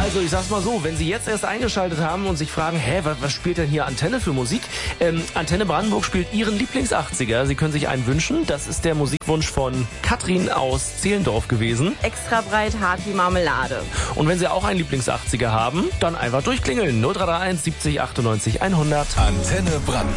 Also ich sag's mal so, wenn Sie jetzt erst eingeschaltet haben und sich fragen, was spielt denn hier Antenne für Musik? Antenne Brandenburg spielt Ihren Lieblings-80er. Sie können sich einen wünschen. Das ist der Musikwunsch von Katrin aus Zehlendorf gewesen. Extra breit, hart wie Marmelade. Und wenn Sie auch einen Lieblings-80er haben, dann einfach durchklingeln. 0331 70 98 100. Antenne Brandenburg.